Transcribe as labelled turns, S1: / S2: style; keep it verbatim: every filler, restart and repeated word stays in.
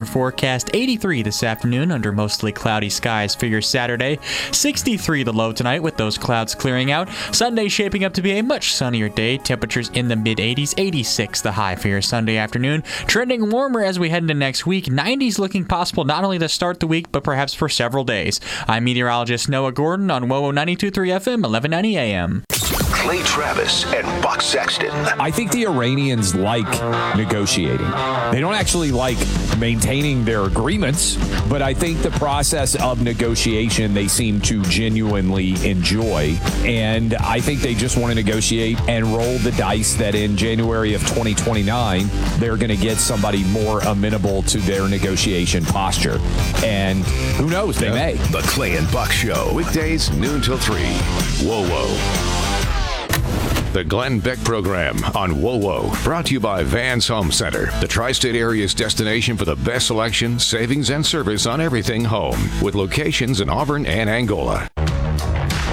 S1: forecast. eighty-three this afternoon under mostly cloudy skies for your Saturday. sixty-three the low tonight with those clouds clearing out. Sunday shaping up to be a much sunnier day. Temperatures in the mid-eighties. eighty-six the high for your Sunday afternoon. Trending warmer as we head into next week. nineties looking possible not only to start the week, but perhaps for several days. I'm meteorologist Noah Gordon on WOWO ninety-two point three F M, eleven ninety A M.
S2: Clay Travis and Buck Sexton.
S3: I think the Iranians like negotiating. They don't actually like maintaining their agreements, but I think the process of negotiation they seem to genuinely enjoy. And I think they just want to negotiate and roll the dice that in January of twenty twenty-nine, they're going to get somebody more amenable to their negotiation posture. And who knows, they may.
S2: The Clay and Buck Show, weekdays noon till three. WOWO. The Glenn Beck Program on WOWO, brought to you by Vans Home Center, the tri-state area's destination for the best selection, savings, and service on everything home, with locations in Auburn and Angola.